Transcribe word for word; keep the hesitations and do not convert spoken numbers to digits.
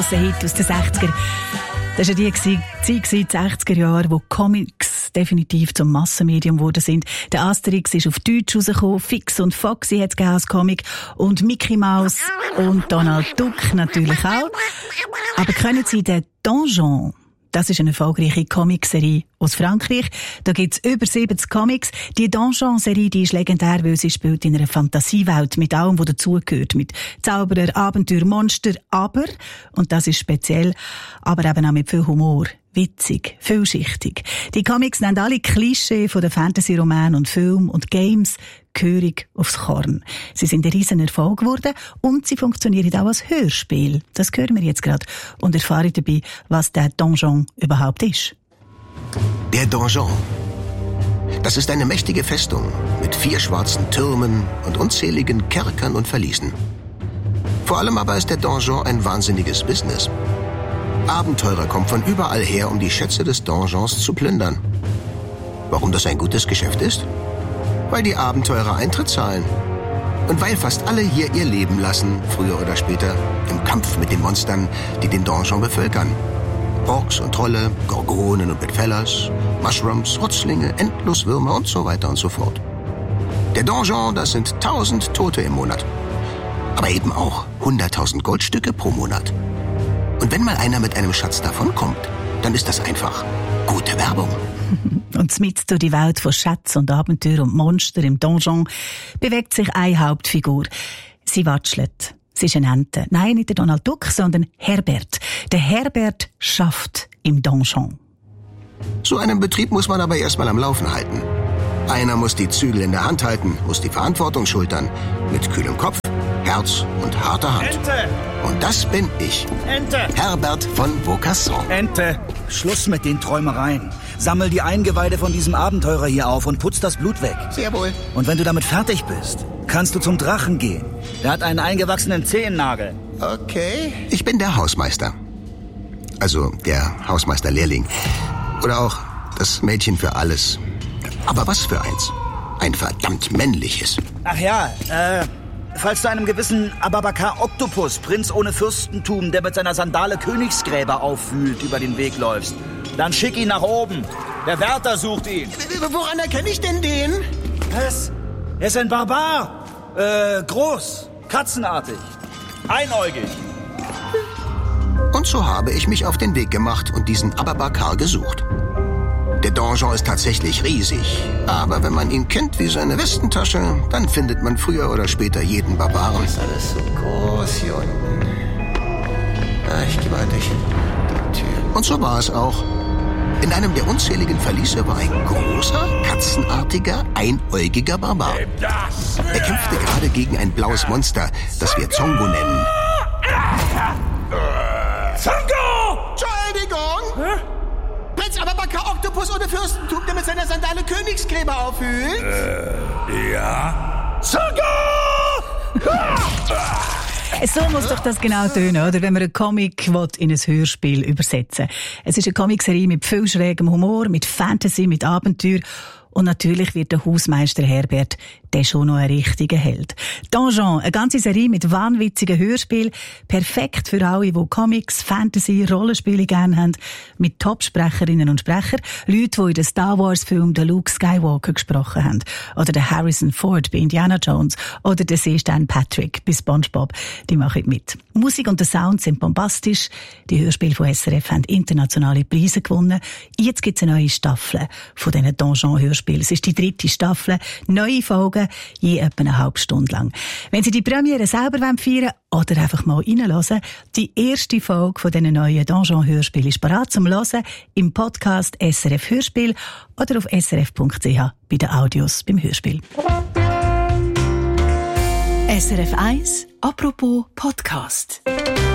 Ein Hit aus den sechziger. Das war ja die Zeit, die sechziger Jahre, wo Comics definitiv zum Massenmedium geworden sind. Der Asterix ist auf Deutsch rausgekommen, Fix und Foxy hat es als Comic und Mickey Mouse und Donald Duck natürlich auch. Aber können Sie den Donjon? Das ist eine erfolgreiche Comicserie aus Frankreich. Da gibt es über siebzig Comics. Die Donjon-Serie, die ist legendär, weil sie spielt in einer Fantasiewelt mit allem, was dazugehört. Mit Zauberer, Abenteuer, Monster, aber, und das ist speziell, aber eben auch mit viel Humor. Witzig, vielschichtig. Die Comics nennen alle Klischee von den Fantasy-Romanen und Filmen und Games gehörig aufs Korn. Sie sind ein riesen Erfolg geworden und sie funktionieren auch als Hörspiel. Das hören wir jetzt gerade und erfahren dabei, was der Donjon überhaupt ist. Der Donjon. Das ist eine mächtige Festung mit vier schwarzen Türmen und unzähligen Kerkern und Verliesen. Vor allem aber ist der Donjon ein wahnsinniges Business. Abenteurer kommen von überall her, um die Schätze des Donjons zu plündern. Warum das ein gutes Geschäft ist? Weil die Abenteurer Eintritt zahlen. Und weil fast alle hier ihr Leben lassen, früher oder später, im Kampf mit den Monstern, die den Donjon bevölkern. Orks und Trolle, Gorgonen und Bedfellers, Mushrooms, Rotzlinge, Endloswürmer und so weiter und so fort. Der Donjon, das sind tausend Tote im Monat. Aber eben auch hunderttausend Goldstücke pro Monat. Und wenn mal einer mit einem Schatz davonkommt, dann ist das einfach gute Werbung. Und mitten durch die Welt von Schätzen und Abenteuer und Monster im Donjon bewegt sich eine Hauptfigur. Sie watschelt. Sie ist eine Ente. Nein, nicht der Donald Duck, sondern Herbert. Der Herbert schafft im Donjon. So einen Betrieb muss man aber erstmal am Laufen halten. Einer muss die Zügel in der Hand halten, muss die Verantwortung schultern. Mit kühlem Kopf, Herz und harter Hand. Ente! Und das bin ich. Ente! Herbert von Vaucasson. Ente! Schluss mit den Träumereien. Sammel die Eingeweide von diesem Abenteurer hier auf und putz das Blut weg. Sehr wohl. Und wenn du damit fertig bist, kannst du zum Drachen gehen. Der hat einen eingewachsenen Zehennagel. Okay. Ich bin der Hausmeister. Also der Hausmeisterlehrling. Oder auch das Mädchen für alles. Aber was für eins? Ein verdammt männliches. Ach ja, äh... falls du einem gewissen Ababakar Oktopus, Prinz ohne Fürstentum, der mit seiner Sandale Königsgräber aufwühlt, über den Weg läufst, dann schick ihn nach oben. Der Wärter sucht ihn. Woran erkenne ich denn den? Was? Er ist ein Barbar. Äh, groß, katzenartig, einäugig. Und so habe ich mich auf den Weg gemacht und diesen Ababakar gesucht. Der Donjon ist tatsächlich riesig, aber wenn man ihn kennt wie seine Westentasche, dann findet man früher oder später jeden Barbaren. Ist alles so groß hier unten. Ah, ich gehe mal durch die Tür. Und so war es auch. In einem der unzähligen Verliese war ein großer, katzenartiger, einäugiger Barbar. Er kämpfte gerade gegen ein blaues Monster, das wir Zongo nennen. Zongo! Entschuldigung! Hä? Prinz Ababakar Oktopus ohne Fürstentum, der mit seiner Sandale Königsgräber aufwühlt? Äh, ja? Zongo! So muss doch das genau tönen, oder? Wenn man einen Comic in ein Hörspiel übersetzen will. Es ist eine Comicserie mit viel schrägem Humor, mit Fantasy, mit Abenteuer. Und natürlich wird der Hausmeister Herbert der schon noch ein richtiger Held. Donjon, eine ganze Serie mit wahnwitzigen Hörspielen, perfekt für alle, die Comics, Fantasy, Rollenspiele gerne haben, mit Top-Sprecherinnen und Sprechern, Leute, die in den Star Wars-Film den Luke Skywalker gesprochen haben, oder der Harrison Ford bei Indiana Jones, oder der Seestern Patrick bei SpongeBob, die machen mit. Musik und der Sound sind bombastisch, die Hörspiele von S R F haben internationale Preise gewonnen. Jetzt gibt es eine neue Staffel von diesen Donjon-Hörspielen. Es ist die dritte Staffel, neue Folgen, je etwa eine halbe Stunde lang. Wenn Sie die Premiere selber feiern wollen oder einfach mal reinhören, die erste Folge von diesen neuen Donjon-Hörspielen ist parat zum Hören im Podcast S R F Hörspiel oder auf s r f punkt c h bei den Audios beim Hörspiel. S R F eins, apropos Podcast.